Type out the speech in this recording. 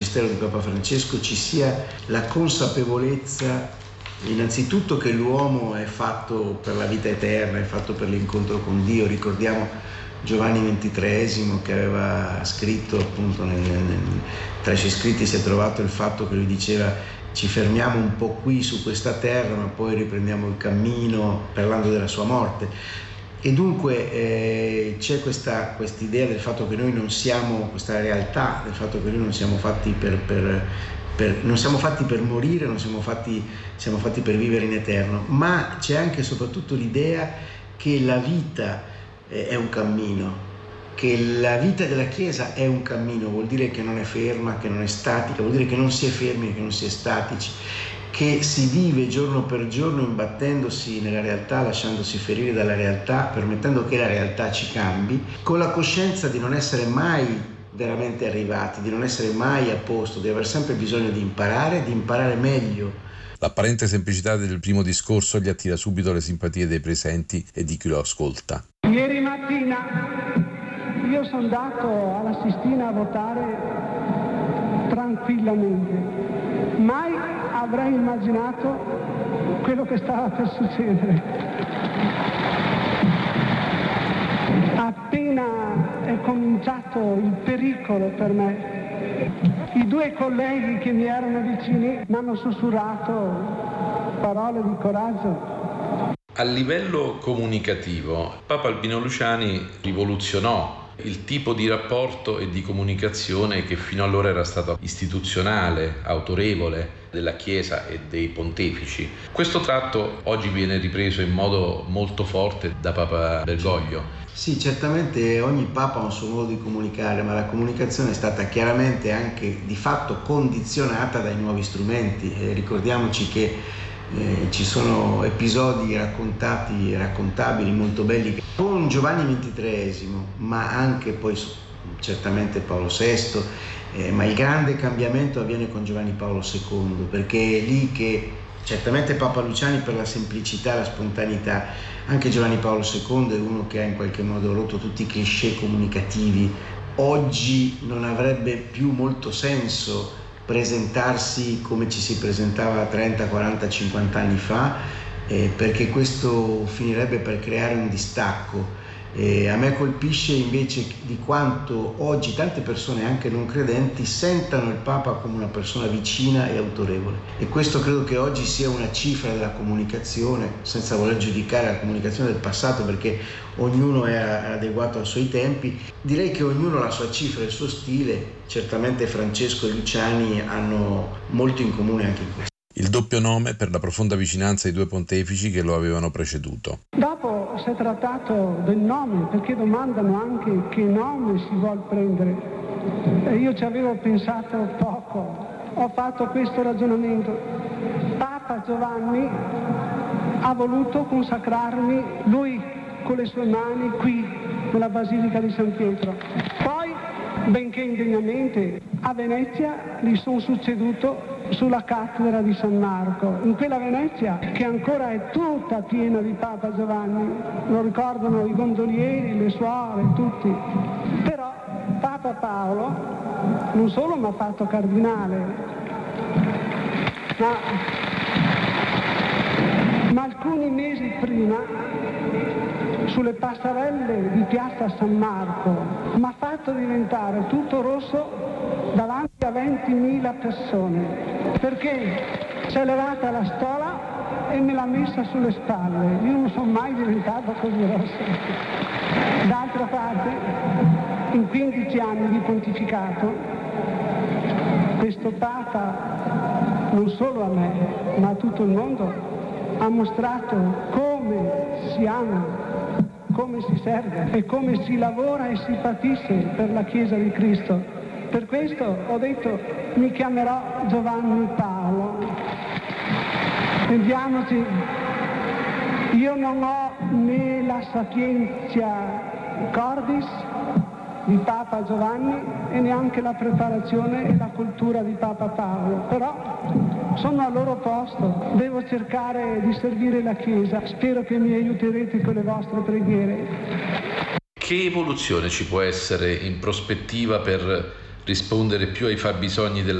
Magistero di Papa Francesco ci sia la consapevolezza innanzitutto che l'uomo è fatto per la vita eterna, è fatto per l'incontro con Dio. Ricordiamo Giovanni XXIII che aveva scritto, appunto tra i suoi scritti si è trovato il fatto che lui diceva: ci fermiamo un po' qui su questa terra ma poi riprendiamo il cammino, parlando della sua morte. E dunque c'è questa idea del fatto che noi non siamo, questa realtà del fatto che noi non siamo fatti non siamo fatti per morire, siamo fatti per vivere in eterno, ma c'è anche e soprattutto l'idea che la vita è un cammino, che la vita della Chiesa è un cammino, vuol dire che non è ferma, che non è statica, vuol dire che non si è fermi e che non si è statici, che si vive giorno per giorno imbattendosi nella realtà, lasciandosi ferire dalla realtà, permettendo che la realtà ci cambi, con la coscienza di non essere mai veramente arrivati, di non essere mai a posto, di aver sempre bisogno di imparare meglio. L'apparente semplicità del primo discorso gli attira subito le simpatie dei presenti e di chi lo ascolta. Ieri mattina io sono andato alla Sistina a votare tranquillamente. Mai avrei immaginato quello che stava per succedere. Appena è cominciato il pericolo per me, i due colleghi che mi erano vicini mi hanno sussurrato parole di coraggio. A livello comunicativo, Papa Albino Luciani rivoluzionò il tipo di rapporto e di comunicazione che fino allora era stato istituzionale, autorevole della Chiesa e dei pontefici. Questo tratto oggi viene ripreso in modo molto forte da Papa Bergoglio. Sì, certamente ogni Papa ha un suo modo di comunicare, ma la comunicazione è stata chiaramente anche di fatto condizionata dai nuovi strumenti. Ricordiamoci che ci sono episodi raccontabili molto belli con Giovanni XXIII, ma anche poi certamente Paolo VI, ma il grande cambiamento avviene con Giovanni Paolo II, perché è lì che certamente Papa Luciani per la semplicità, la spontaneità, anche Giovanni Paolo II è uno che ha in qualche modo rotto tutti i cliché comunicativi. Oggi non avrebbe più molto senso presentarsi come ci si presentava 30, 40, 50 anni fa, perché questo finirebbe per creare un distacco. A me colpisce invece di quanto oggi tante persone, anche non credenti, sentano il Papa come una persona vicina e autorevole, e questo credo che oggi sia una cifra della comunicazione, senza voler giudicare la comunicazione del passato perché ognuno è adeguato ai suoi tempi. Direi che ognuno ha la sua cifra, il suo stile. Certamente Francesco e Luciani hanno molto in comune anche in questo. Il doppio nome per la profonda vicinanza ai due pontefici che lo avevano preceduto. Dopo si è trattato del nome, perché domandano anche che nome si vuol prendere. E io ci avevo pensato poco, ho fatto questo ragionamento. Papa Giovanni ha voluto consacrarmi lui con le sue mani qui nella Basilica di San Pietro. Poi, benché indegnamente, a Venezia gli sono succeduto sulla cattedra di San Marco, in quella Venezia che ancora è tutta piena di Papa Giovanni, lo ricordano i gondolieri, le suore, tutti. Però Papa Paolo non solo mi ha fatto cardinale, ma alcuni mesi prima sulle passerelle di piazza San Marco mi ha fatto diventare tutto rosso davanti a 20.000 persone, perché si è levata la stola e me l'ha messa sulle spalle. Io non sono mai diventato così rosso. D'altra parte, in 15 anni di pontificato, questo Papa, non solo a me, ma a tutto il mondo, ha mostrato come si ama, come si serve e come si lavora e si patisce per la Chiesa di Cristo. Per questo ho detto mi chiamerò Giovanni Paolo. Vediamoci, io non ho né la sapienza cordis di Papa Giovanni e neanche la preparazione e la cultura di Papa Paolo, però sono al loro posto, devo cercare di servire la Chiesa, spero che mi aiuterete con le vostre preghiere. Che evoluzione ci può essere in prospettiva per rispondere più ai fabbisogni della